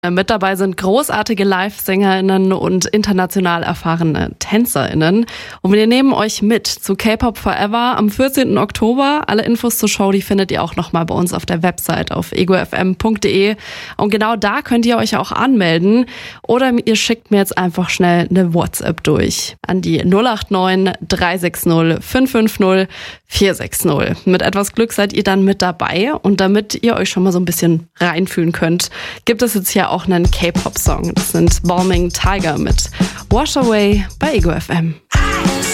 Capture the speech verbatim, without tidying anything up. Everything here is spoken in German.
Mit dabei sind großartige Live-SängerInnen und international erfahrene TänzerInnen. Und wir nehmen euch mit zu K-Pop Forever am vierzehnten Oktober. Alle Infos zur Show, die findet ihr auch nochmal bei uns auf der Website auf ego f m punkt d e. Und genau da könnt ihr euch auch anmelden. Oder ihr schickt mir jetzt einfach schnell eine WhatsApp durch an die null acht neun drei sechs null fünf fünf null vier sechs null. Mit etwas Glück seid ihr dann mit dabei. Und damit ihr euch schon mal so ein bisschen reinfühlen könnt, gibt es jetzt hier auch einen K-Pop-Song. Das sind Balming Tiger mit Wash Away bei Ego F M.